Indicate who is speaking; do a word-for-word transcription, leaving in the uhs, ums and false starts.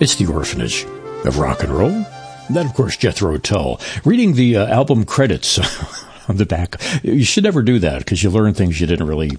Speaker 1: It's the orphanage of rock and roll. And then, of course, Jethro Tull. Reading the uh, album credits on the back. You should never do that because you learn things you didn't really